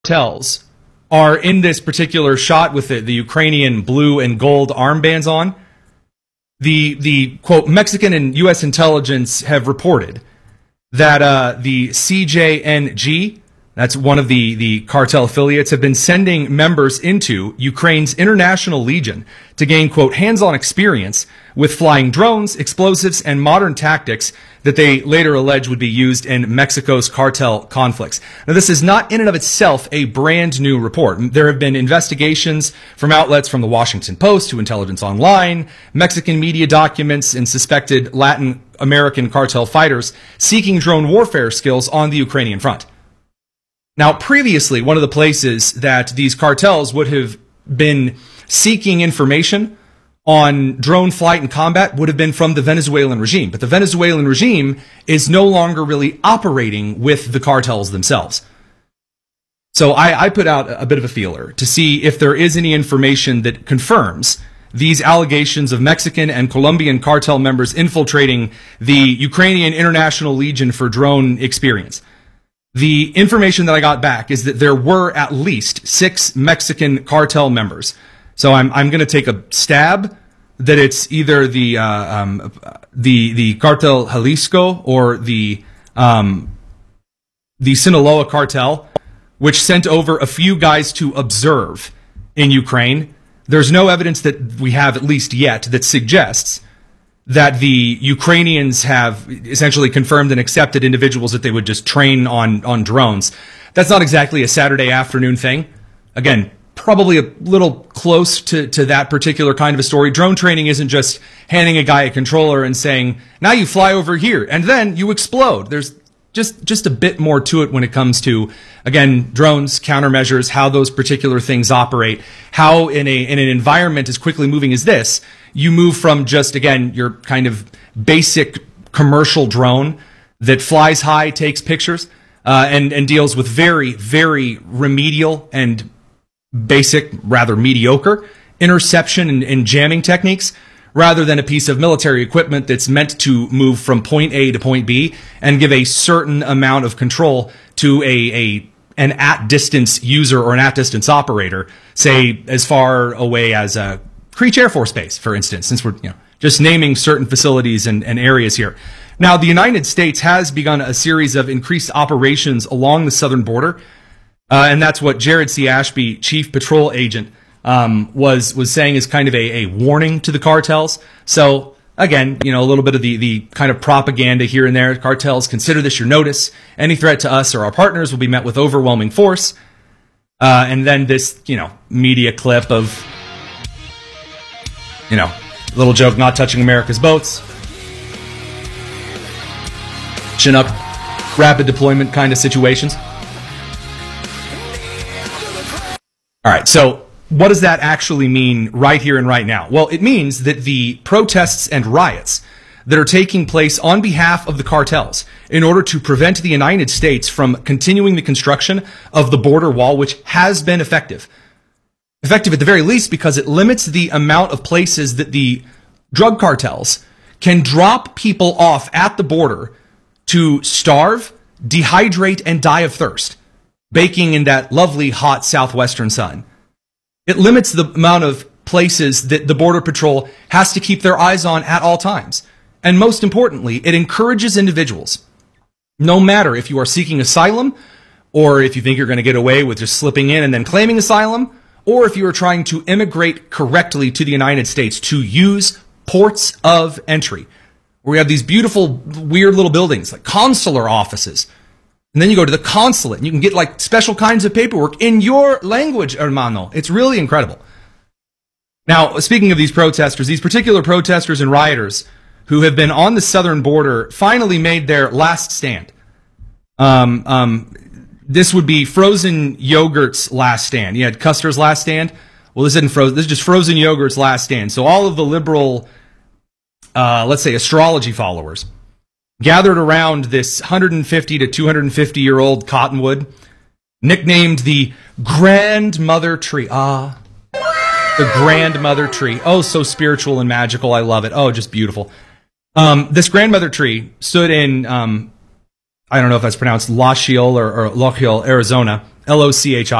cartels are in this particular shot with the Ukrainian blue and gold armbands on. The quote, Mexican and U.S. intelligence have reported that the CJNG, that's one of the cartel affiliates, have been sending members into Ukraine's International Legion to gain, quote, hands-on experience with flying drones, explosives, and modern tactics that they later allege would be used in Mexico's cartel conflicts. Now, this is not in and of itself a brand new report. There have been investigations from outlets from the Washington Post to Intelligence Online, Mexican media documents, and suspected Latin American cartel fighters seeking drone warfare skills on the Ukrainian front. Now, previously, one of the places that these cartels would have been seeking information on drone flight and combat would have been from the Venezuelan regime. But the Venezuelan regime is no longer really operating with the cartels themselves. So I put out a bit of a feeler to see if there is any information that confirms these allegations of Mexican and Colombian cartel members infiltrating the Ukrainian International Legion for drone experience. The information that I got back is that there were at least 6 Mexican cartel members. So I'm going to take a stab that it's either the Cartel Jalisco or the Sinaloa cartel, which sent over a few guys to observe in Ukraine. There's no evidence that we have, at least yet, that suggests that the Ukrainians have essentially confirmed and accepted individuals that they would just train on drones. That's not exactly a Saturday afternoon thing. Again, probably a little close to that particular kind of a story. Drone training isn't just handing a guy a controller and saying, now you fly over here, and then you explode. There's just a bit more to it when it comes to, again, drones, countermeasures, how those particular things operate, how in an environment as quickly moving as this, you move from just, again, your kind of basic commercial drone that flies high, takes pictures, and deals with very, very remedial and basic, rather mediocre interception and jamming techniques, rather than a piece of military equipment that's meant to move from point A to point B and give a certain amount of control to an at-distance user or an at-distance operator, say as far away as Creech Air Force Base, for instance, since we're just naming certain facilities and areas here. Now, the United States has begun a series of increased operations along the southern border, and that's what Jared C. Ashby, Chief Patrol Agent, was saying is kind of a warning to the cartels. So again, a little bit of the kind of propaganda here and there. Cartels, consider this your notice. Any threat to us or our partners will be met with overwhelming force. And then this, media clip of, little joke, not touching America's boats. Chin up, rapid deployment kind of situations. All right, so what does that actually mean right here and right now? Well, it means that the protests and riots that are taking place on behalf of the cartels in order to prevent the United States from continuing the construction of the border wall, which has been effective at the very least because it limits the amount of places that the drug cartels can drop people off at the border to starve, dehydrate, and die of thirst, baking in that lovely hot southwestern sun. It limits the amount of places that the Border Patrol has to keep their eyes on at all times. And most importantly, it encourages individuals, no matter if you are seeking asylum, or if you think you're going to get away with just slipping in and then claiming asylum, or if you are trying to immigrate correctly to the United States, to use ports of entry, where we have these beautiful, weird little buildings like consular offices. And then you go to the consulate, and you can get like special kinds of paperwork in your language, hermano. It's really incredible. Now, speaking of these protesters, these particular protesters and rioters who have been on the southern border finally made their last stand. This would be Frozen Yogurt's last stand. You had Custer's last stand. Well, this isn't Frozen. This is just Frozen Yogurt's last stand. So all of the liberal, let's say, astrology followers gathered around this 150 to 250-year-old cottonwood, nicknamed the Grandmother Tree. The Grandmother Tree. Oh, so spiritual and magical. I love it. Oh, just beautiful. This Grandmother Tree stood in, I don't know if that's pronounced Lochiel or Lochiel, Arizona. LOCHI.